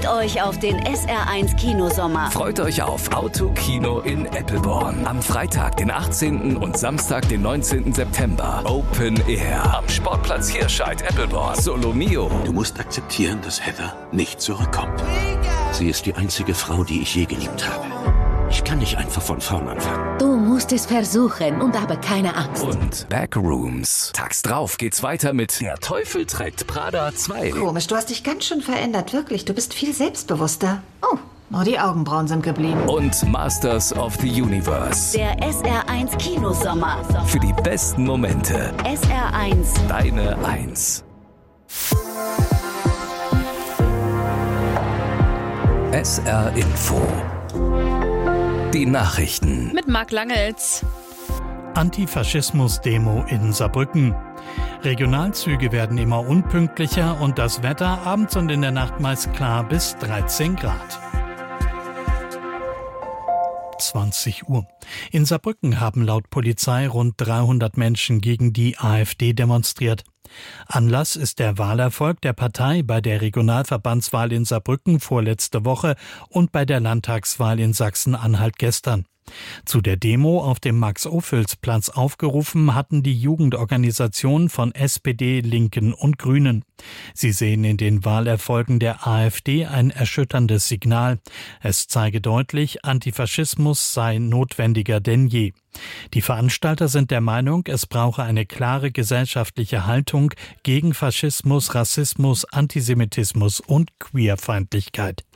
Freut euch auf den SR1 Kinosommer. Freut euch auf Autokino in Eppelborn. Am Freitag, den 18. und Samstag, den 19. September. Open Air. Am Sportplatz Hirscheid, Eppelborn. Solo Mio. Du musst akzeptieren, dass Heather nicht zurückkommt. Sie ist die einzige Frau, die ich je geliebt habe. Ich kann nicht einfach von vorn anfangen. Du musst es versuchen und habe keine Angst. Und Backrooms. Tags drauf geht's weiter mit Der Teufel trägt Prada 2. Komisch, du hast dich ganz schön verändert, wirklich. Du bist viel selbstbewusster. Oh, die Augenbrauen sind geblieben. Und Masters of the Universe. Der SR1 Kinosommer. Für die besten Momente. SR1. Deine 1. SR Info. Die Nachrichten. Mit Marc Langels. Antifaschismus-Demo in Saarbrücken. Regionalzüge werden immer unpünktlicher und das Wetter abends und in der Nacht meist klar bis 13 Grad. 20 Uhr. In Saarbrücken haben laut Polizei rund 300 Menschen gegen die AfD demonstriert. Anlass ist der Wahlerfolg der Partei bei der Regionalverbandswahl in Saarbrücken vorletzte Woche und bei der Landtagswahl in Sachsen-Anhalt gestern. Zu der Demo auf dem Max-Ophüls-Platz aufgerufen hatten die Jugendorganisationen von SPD, Linken und Grünen. Sie sehen in den Wahlerfolgen der AfD ein erschütterndes Signal. Es zeige deutlich, Antifaschismus sei notwendiger denn je. Die Veranstalter sind der Meinung, es brauche eine klare gesellschaftliche Haltung gegen Faschismus, Rassismus, Antisemitismus und Queerfeindlichkeit.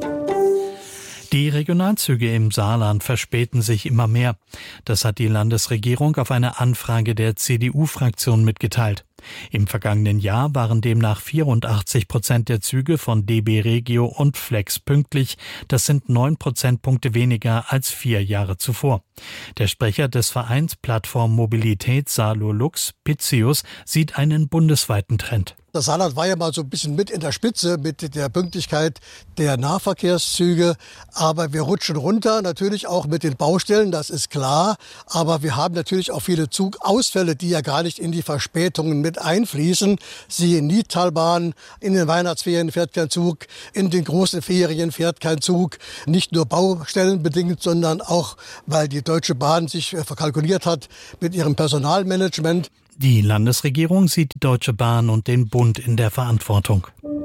Die Regionalzüge im Saarland verspäten sich immer mehr. Das hat die Landesregierung auf eine Anfrage der CDU-Fraktion mitgeteilt. Im vergangenen Jahr waren demnach 84% der Züge von DB Regio und Flex pünktlich. Das sind 9 Prozentpunkte weniger als 4 Jahre zuvor. Der Sprecher des Vereins Plattform Mobilität Saarlux, Pitzius, sieht einen bundesweiten Trend. Das Saarland war ja mal so ein bisschen mit in der Spitze mit der Pünktlichkeit der Nahverkehrszüge. Aber wir rutschen runter, natürlich auch mit den Baustellen, das ist klar. Aber wir haben natürlich auch viele Zugausfälle, die ja gar nicht in die Verspätungen mit einfließen. Siehe Nidtalbahn, in den Weihnachtsferien fährt kein Zug, in den großen Ferien fährt kein Zug. Nicht nur baustellenbedingt, sondern auch, weil die Deutsche Bahn sich verkalkuliert hat mit ihrem Personalmanagement. Die Landesregierung sieht die Deutsche Bahn und den Bund in der Verantwortung.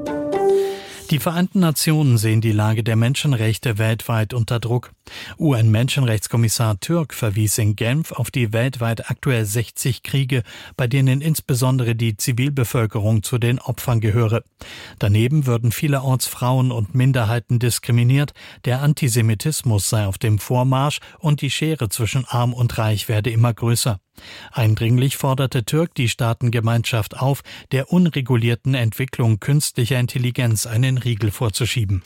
Die Vereinten Nationen sehen die Lage der Menschenrechte weltweit unter Druck. UN-Menschenrechtskommissar Türk verwies in Genf auf die weltweit aktuell 60 Kriege, bei denen insbesondere die Zivilbevölkerung zu den Opfern gehöre. Daneben würden vielerorts Frauen und Minderheiten diskriminiert, der Antisemitismus sei auf dem Vormarsch und die Schere zwischen Arm und Reich werde immer größer. Eindringlich forderte Türk die Staatengemeinschaft auf, der unregulierten Entwicklung künstlicher Intelligenz einen Riegel vorzuschieben.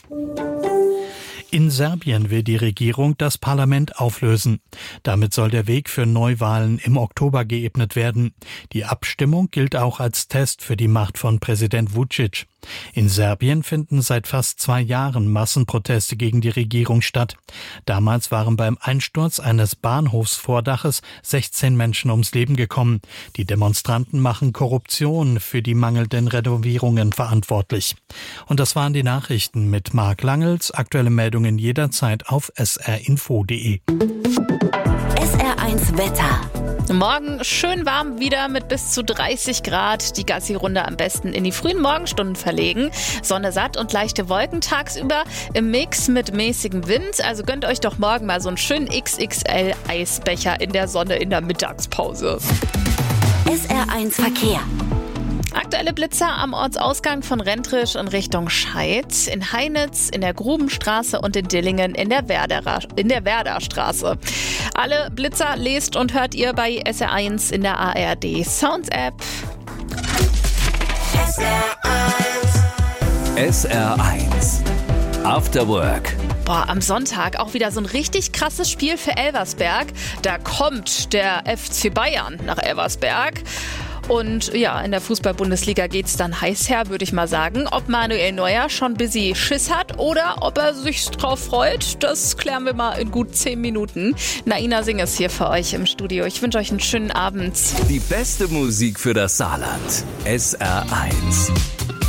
In Serbien will die Regierung das Parlament auflösen. Damit soll der Weg für Neuwahlen im Oktober geebnet werden. Die Abstimmung gilt auch als Test für die Macht von Präsident Vučić. In Serbien finden seit fast 2 Jahren Massenproteste gegen die Regierung statt. Damals waren beim Einsturz eines Bahnhofsvordaches 16 Menschen ums Leben gekommen. Die Demonstranten machen Korruption für die mangelnden Renovierungen verantwortlich. Und das waren die Nachrichten mit Marc Langels. Aktuelle Meldungen jederzeit auf srinfo.de. SR1 Wetter. Morgen schön warm wieder mit bis zu 30 Grad. Die Gassi-Runde am besten in die frühen Morgenstunden verlegen. Sonne satt und leichte Wolken tagsüber im Mix mit mäßigem Wind. Also gönnt euch doch morgen mal so einen schönen XXL-Eisbecher in der Sonne in der Mittagspause. SR1 Verkehr. Aktuelle Blitzer am Ortsausgang von Rentrisch in Richtung Scheid, in Heinitz, in der Grubenstraße und in Dillingen in der Werderstraße. Alle Blitzer lest und hört ihr bei SR1 in der ARD Sounds App. SR1 After Work. Am Sonntag auch wieder so ein richtig krasses Spiel für Elversberg. Da kommt der FC Bayern nach Elversberg. Und ja, in der Fußball-Bundesliga geht's dann heiß her, würde ich mal sagen. Ob Manuel Neuer schon busy Schiss hat oder ob er sich drauf freut, das klären wir mal in gut 10 Minuten. Naina Singh ist hier für euch im Studio. Ich wünsche euch einen schönen Abend. Die beste Musik für das Saarland. SR1.